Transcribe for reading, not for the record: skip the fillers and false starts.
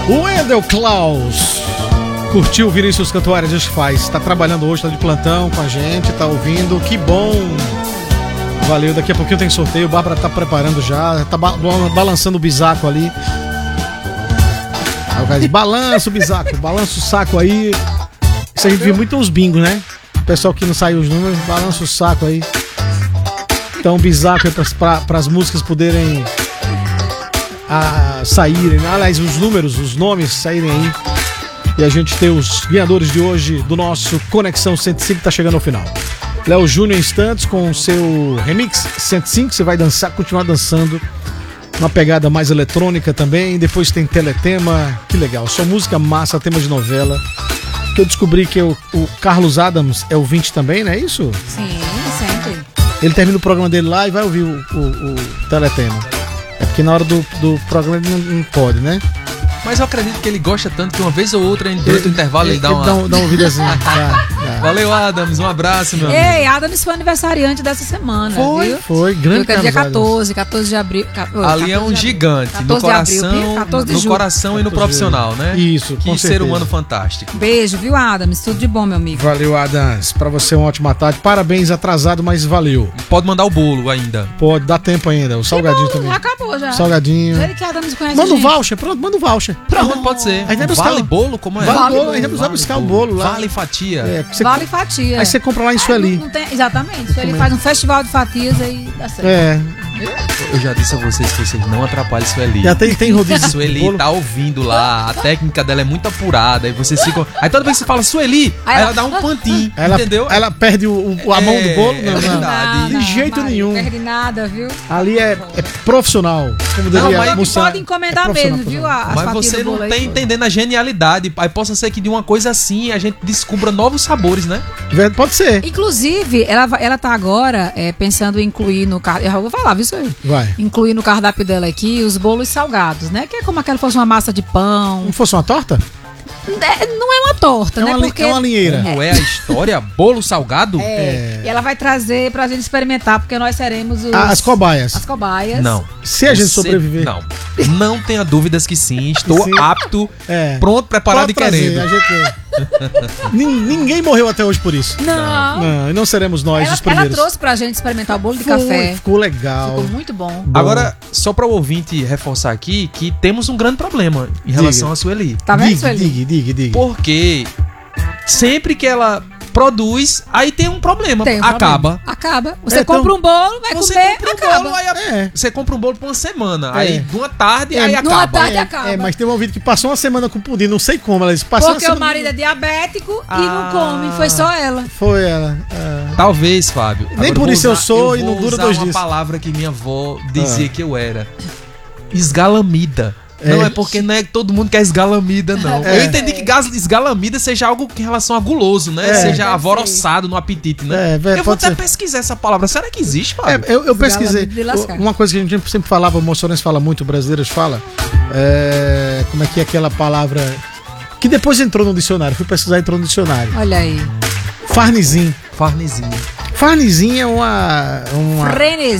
O Wendel Klaus curtiu o Vinícius Cantuária, diz que faz. Tá trabalhando hoje, tá de plantão com a gente, tá ouvindo. Que bom! Valeu, daqui a pouquinho tem sorteio. Bárbara tá preparando já, tá balançando o bisaco ali. Aí o cara diz, balança o bisaco, balança o saco aí. Isso a gente viu muito nos bingos, né? O pessoal que não saiu os números, balança o saco aí. Então o bisaco é para as músicas poderem saírem, né? Aliás, os números, os nomes saírem aí. E a gente ter os ganhadores de hoje do nosso Conexão 105 tá chegando ao final. Léo Júnior Instantes com o seu Remix 105, você vai dançar, continuar dançando. Uma pegada mais eletrônica também. Depois tem Teletema, que legal. Só música massa, tema de novela. Que eu descobri que o Carlos Adams é ouvinte também, não é isso? Sim, sempre. Ele termina o programa dele lá e vai ouvir o Teletema. É porque na hora do programa ele não pode, né? Mas eu acredito que ele gosta tanto que uma vez ou outra, durante o intervalo, ele dá uma ouvidazinha. Valeu, Adams. Um abraço, meu amigo. Ei, Adams foi aniversariante dessa semana, viu? Foi, grande dia 14 de abril. Ali é um gigante, no coração e no profissional, né? Isso, com certeza. Ser humano fantástico. Beijo, viu, Adams? Tudo de bom, meu amigo. Valeu, Adams. Pra você, uma ótima tarde. Parabéns, atrasado, mas valeu. Pode mandar o bolo ainda. Pode, dá tempo ainda. O salgadinho também. Acabou já. Salgadinho. Ele que Adams conhece. Manda um voucher, pronto, manda um voucher. Pronto, pode ser. Vale bolo? Como é? Vale bolo, a gente vai buscar o bolo lá. Vale fatia. Vale fatia. Aí você compra lá em Sueli. Exatamente. Sueli faz um festival de fatias aí dá certo. Eu já disse a vocês que vocês não atrapalhem Sueli. Já tem rodízio. Sueli tá ouvindo lá, a técnica dela é muito apurada. Aí vocês ficam. Aí toda vez que você fala Sueli, aí ela dá um pantinho. Entendeu? Ela perde a mão do bolo? Não, verdade. Não, de jeito nenhum. Não perde nada, viu? Ali é profissional. Como mas pode encomendar mesmo, viu? Mas você não tá entendendo a genialidade. Aí possa ser que de uma coisa assim a gente descubra novos sabores, né? Pode ser. Inclusive, ela tá agora pensando em incluir no carro. Eu vou falar, viu, senhor? Vai. Incluir no cardápio dela aqui os bolos salgados, né? Que é como aquela fosse uma massa de pão. Não fosse uma torta? Não é uma torta, né? Porque é uma linheira. Como é a história? Bolo salgado? E ela vai trazer pra gente experimentar, porque nós seremos as cobaias. As cobaias. Não. Se a gente sobreviver. Não tenha dúvidas que sim. Estou apto, pronto, preparado pode e querendo. Ninguém morreu até hoje por isso. Não. E não seremos nós os primeiros. Ela trouxe pra gente experimentar o bolo de café. Ficou legal. Ficou muito bom. Agora, só pra o ouvinte reforçar aqui, que temos um grande problema em relação a Sueli. Tá vendo, Sueli? Diga. Porque sempre que ela produz, aí tem um problema. Acaba. Você compra um bolo, vai comer, acaba. Você compra um bolo por uma semana. Aí, de uma tarde, aí acaba. Numa tarde acaba. Mas tem um ouvido que passou uma semana com pudim, não sei como. Ela disse, passou porque o marido é diabético e não come. Foi só ela. Foi ela. Talvez, Fábio. Nem por isso eu sou e não dura 2 dias. Uma palavra que minha avó dizia que eu era. Esgalamida. Não é porque não é todo mundo que é esgalamida, não. Eu entendi que esgalamida seja algo em relação a guloso, né? Seja alvoroçado no apetite, né? Eu vou até pesquisar essa palavra. Será que existe, Fábio? Eu pesquisei. Uma coisa que a gente sempre falava, o moçorense fala muito, brasileiros fala. Como é que é aquela palavra que depois entrou no dicionário? Fui pesquisar e entrou no dicionário. Olha aí. Farnesim. Farnesim. Farnesim é uma... Frenesi.